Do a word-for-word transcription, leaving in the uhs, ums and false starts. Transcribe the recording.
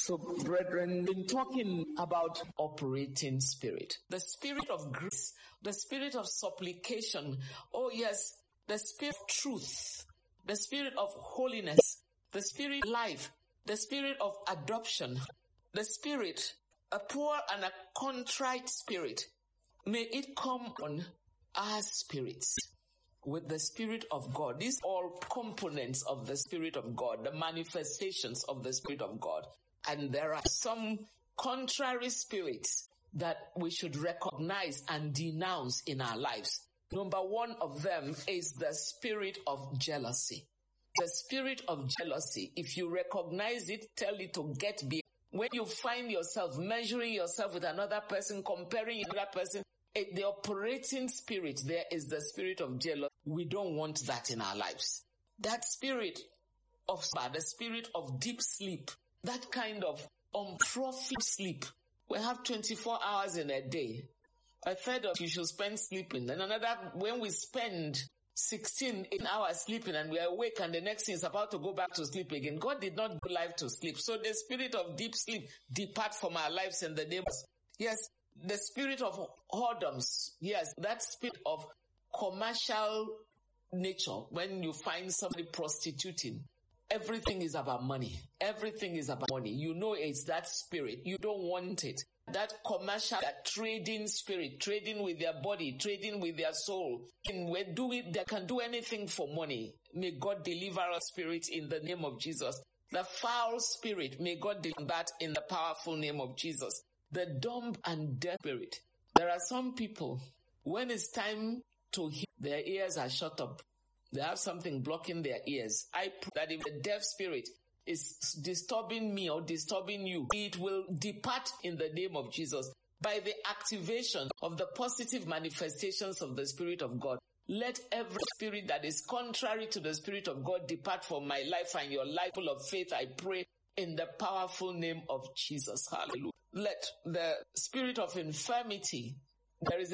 So, brethren, we've been talking about operating spirit. The spirit of grace, the spirit of supplication. Oh yes, the spirit of truth, the spirit of holiness, the spirit of life, the spirit of adoption, the spirit, a poor and a contrite spirit. May it come on our spirits with the Spirit of God. These are all components of the Spirit of God, the manifestations of the Spirit of God. And there are some contrary spirits that we should recognize and denounce in our lives. Number one of them is the spirit of jealousy. The spirit of jealousy, if you recognize it, tell it to get behind. When you find yourself measuring yourself with another person, comparing another person, it, the operating spirit there is the spirit of jealousy. We don't want that in our lives. That spirit of the spirit of deep sleep, that kind of unprofitable sleep. We have twenty-four hours in a day. A third of you should spend sleeping. And another, when we spend sixteen hours sleeping and we are awake and the next thing is about to go back to sleep again. God did not give life to sleep. So the spirit of deep sleep depart from our lives in the name of, yes, the spirit of whoredoms. Yes, that spirit of commercial nature. When you find somebody prostituting, everything is about money. Everything is about money. You know it's that spirit. You don't want it. That commercial, that trading spirit, trading with their body, trading with their soul. And when do it, they can do anything for money. May God deliver our spirit in the name of Jesus. The foul spirit, may God deliver that in the powerful name of Jesus. The dumb and deaf spirit. There are some people, when it's time to hear, their ears are shut up. They have something blocking their ears. I pray that if the deaf spirit is disturbing me or disturbing you, it will depart in the name of Jesus. By the activation of the positive manifestations of the Spirit of God, let every spirit that is contrary to the Spirit of God depart from my life and your life full of faith, I pray in the powerful name of Jesus. Hallelujah. Let the spirit of infirmity, there is